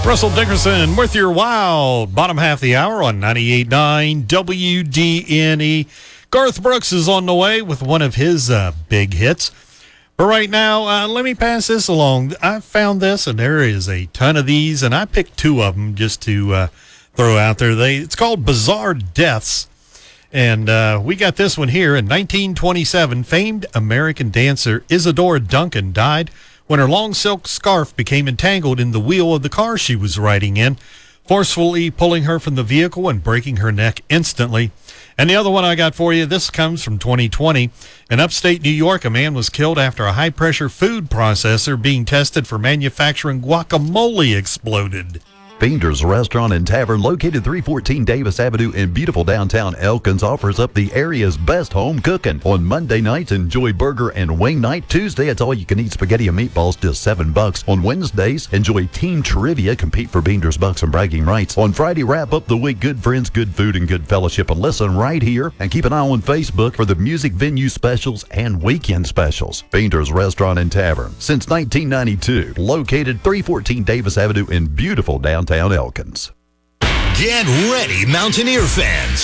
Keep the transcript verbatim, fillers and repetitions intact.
Russell Dickerson with your Wild bottom half of the hour on ninety-eight point nine W D N E. Garth Brooks is on the way with one of his uh, big hits. But right now, uh, let me pass this along. I found this, and there is a ton of these, and I picked two of them just to uh, throw out there. They It's called Bizarre Deaths, and uh, we got this one here. In nineteen twenty-seven, famed American dancer Isadora Duncan died when her long silk scarf became entangled in the wheel of the car she was riding in, forcefully pulling her from the vehicle and breaking her neck instantly. And the other one I got for you, this comes from twenty twenty. In upstate New York, a man was killed after a high-pressure food processor being tested for manufacturing guacamole exploded. Fiender's Restaurant and Tavern, located three fourteen Davis Avenue in beautiful downtown Elkins, offers up the area's best home cooking. On Monday nights, enjoy burger and wing night. Tuesday, it's all-you-can-eat spaghetti and meatballs, just seven bucks. On Wednesdays, enjoy team trivia, compete for Fiender's bucks and bragging rights. On Friday, wrap up the week, good friends, good food, and good fellowship. And listen right here, and keep an eye on Facebook for the music venue specials and weekend specials. Fiender's Restaurant and Tavern, since nineteen ninety-two, located three fourteen Davis Avenue in beautiful downtown Elkins. Get ready, Mountaineer fans.